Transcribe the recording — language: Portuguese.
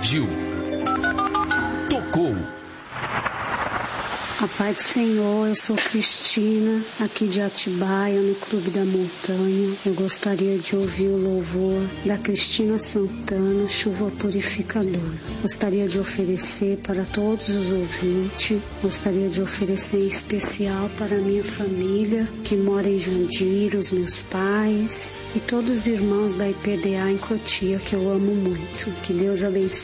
pediu, tocou. A paz do Senhor, eu sou Cristina, aqui de Atibaia, no Clube da Montanha. Eu gostaria de ouvir o louvor da Cristina Santana, Chuva Purificadora. Gostaria de oferecer para todos os ouvintes, gostaria de oferecer em especial para a minha família, que mora em Jandira, os meus pais e todos os irmãos da IPDA em Cotia, que eu amo muito. Que Deus abençoe.